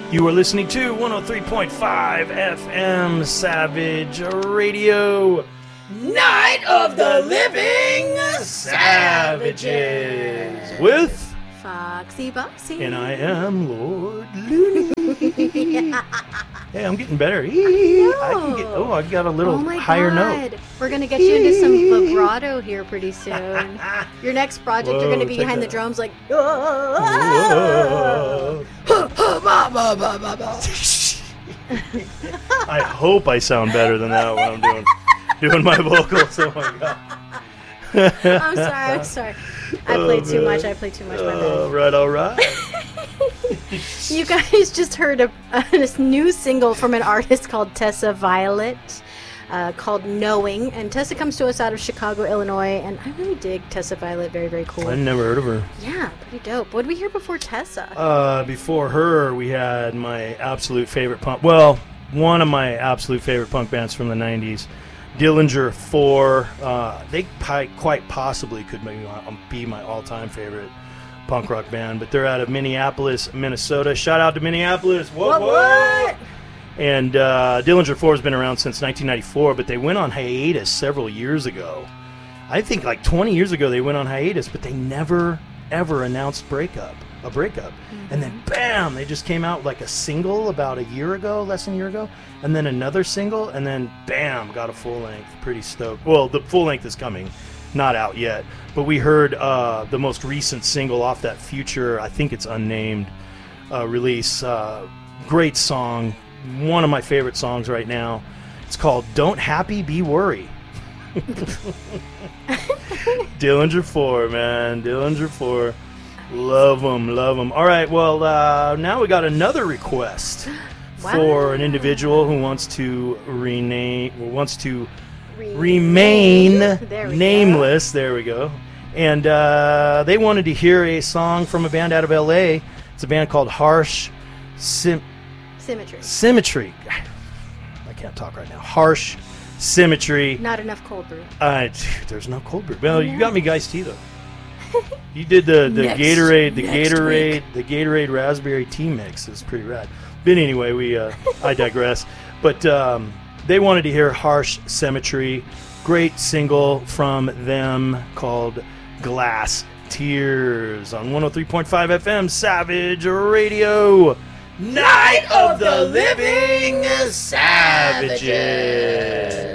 You are listening to 103.5 FM Savage Radio, Night of the Living Savages, with Foxy Boxy. And I am Lord Looney. Hey, I'm getting better. I got a little higher note. We're going to get you into some vibrato here pretty soon. Your next project, you're going to be behind the drums like... I hope I sound better than that when I'm doing my vocals. Oh my god. I'm sorry. I played too much. My bad. All right. You guys just heard a new single from an artist called Tessa Violet, called Knowing. And Tessa comes to us out of Chicago, Illinois. And I really dig Tessa Violet. Very, very cool. I never heard of her. Yeah, pretty dope. What did we hear before Tessa? Before her, we had my absolute favorite punk. Well, one of my absolute favorite punk bands from the 90s. Dillinger 4, they quite possibly could be my all-time favorite punk rock band, but they're out of Minneapolis, Minnesota. Shout out to Minneapolis! What? And Dillinger 4 has been around since 1994, but they went on hiatus several years ago. I think like 20 years ago they went on hiatus, but they never, ever announced a breakup. Mm-hmm. And then, bam, they just came out like a single about less than a year ago, and then another single, and then, bam, got a full-length. Pretty stoked. Well, the full-length is coming, not out yet, but we heard the most recent single off that Future, I think it's unnamed, release. Great song, one of my favorite songs right now. It's called Don't Happy, Be Worry. Dillinger 4, man. Dillinger 4. Love them. All right, well, now we got another request for an individual who wants to remain nameless. There we go. And they wanted to hear a song from a band out of L.A. It's a band called Harsh Symmetry. I can't talk right now. Harsh Symmetry. Not enough cold brew. There's no cold brew. Well, you got me guys tea though. You did the Gatorade raspberry tea mix. It's pretty rad. But anyway, I digress. But they wanted to hear Harsh Symmetry. Great single from them called Glass Tears on 103.5 FM Savage Radio. Night of the Living Savages.